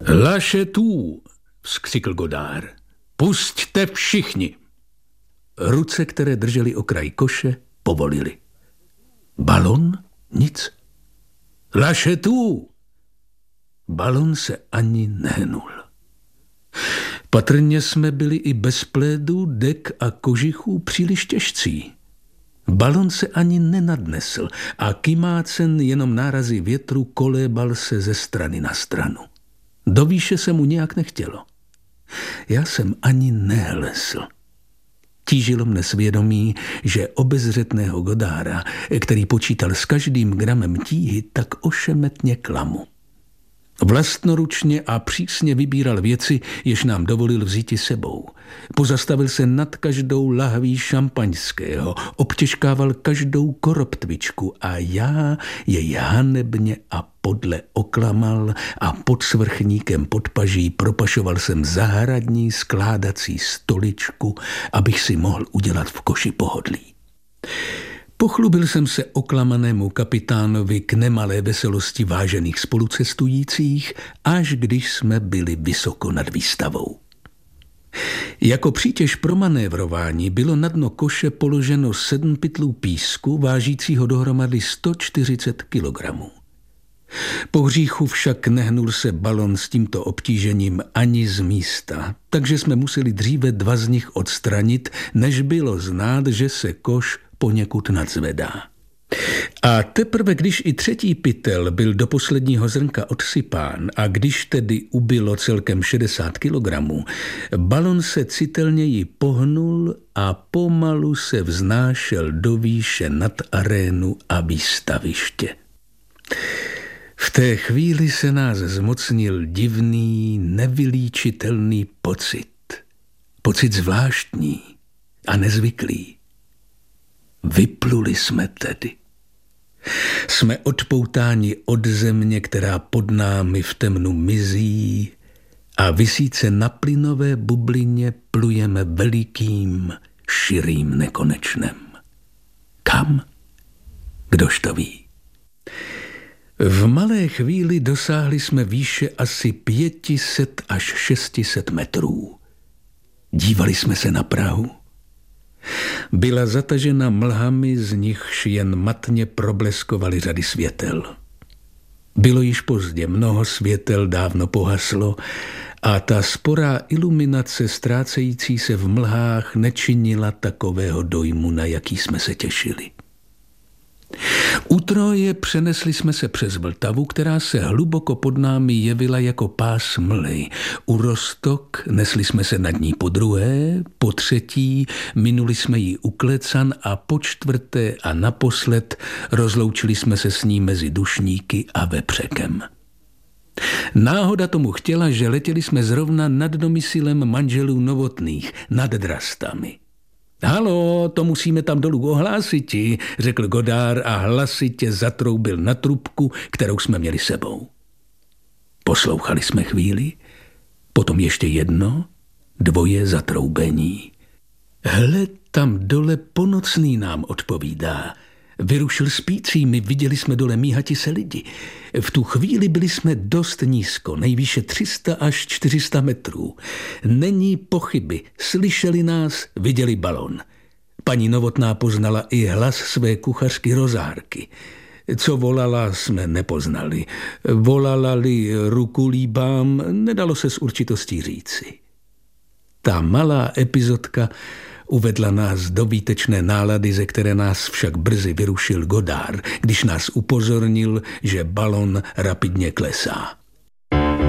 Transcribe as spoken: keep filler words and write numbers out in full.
Lašetů, vzkřikl Godard. Pusťte všichni. Ruce, které držely okraj koše, povolily. Balon? Nic. Lašetů! Balon se ani nehnul. Patrně jsme byli i bez plédu, dek a kožichů příliš těžcí. Balon se ani nenadnesl a kymácen jenom nárazy větru kolébal se ze strany na stranu. Do výše se mu nějak nechtělo. Já jsem ani nehlesl. Tížilo mne svědomí, že obezřetného Godarda, který počítal s každým gramem tíhy, tak ošemetně klamu. Vlastnoručně a přísně vybíral věci, jež nám dovolil vzíti sebou. Pozastavil se nad každou lahví šampaňského, obtěžkával každou koroptvičku a já jej hanebně a podle oklamal a pod svrchníkem pod paží propašoval jsem zahradní skládací stoličku, abych si mohl udělat v koši pohodlí. Pochlubil jsem se oklamanému kapitánovi k nemalé veselosti vážených spolucestujících, až když jsme byli vysoko nad výstavou. Jako přítěž pro manévrování bylo na dno koše položeno sedm pytlů písku, vážícího dohromady sto čtyřicet kilogramů. Po hříchu však nehnul se balon s tímto obtížením ani z místa, takže jsme museli dříve dva z nich odstranit, než bylo znát, že se koš poněkud nadzvedá. A teprve když i třetí pytel byl do posledního zrnka odsypán a když tedy ubylo celkem šedesát kilogramů, balon se citelněji pohnul a pomalu se vznášel do výše nad arénu a výstaviště. V té chvíli se nás zmocnil divný, nevylíčitelný pocit. Pocit zvláštní a nezvyklý. Vypluli jsme tedy. Jsme odpoutáni od země, která pod námi v temnu mizí a visíce na plynové bublině plujeme velikým, širým nekonečnem. Kam? Kdož to ví? V malé chvíli dosáhli jsme výše asi pětiset až šestiset metrů. Dívali jsme se na Prahu. Byla zatažena mlhami, z nichž jen matně probleskovaly řady světel. Bylo již pozdě, mnoho světel dávno pohaslo a ta sporá iluminace ztrácející se v mlhách nečinila takového dojmu, na jaký jsme se těšili. U Troje přenesli jsme se přes Vltavu, která se hluboko pod námi jevila jako pás mlhy. U Roztok nesli jsme se nad ní po druhé, po třetí minuli jsme ji u Klecan a po čtvrté a naposled rozloučili jsme se s ní mezi Dušníky a Vepřekem. Náhoda tomu chtěla, že letěli jsme zrovna nad domyslem manželů Novotných, nad Drastami. Halo, to musíme tam dolů ohlásiti, řekl Godard a hlasitě zatroubil na trubku, kterou jsme měli sebou. Poslouchali jsme chvíli, potom ještě jedno, dvoje zatroubení. Hle, tam dole Ponocný nám odpovídá. Vyrušil spícími, viděli jsme dole míhati se lidi. V tu chvíli byli jsme dost nízko, nejvýše tři sta až čtyři sta metrů. Není pochyby, slyšeli nás, viděli balon. Paní Novotná poznala i hlas své kuchařky Rozárky. Co volala, jsme nepoznali. Volala-li ruku líbám, nedalo se s určitostí říci. Ta malá epizodka uvedla nás do výtečné nálady, ze které nás však brzy vyrušil Godard, když nás upozornil, že balon rapidně klesá.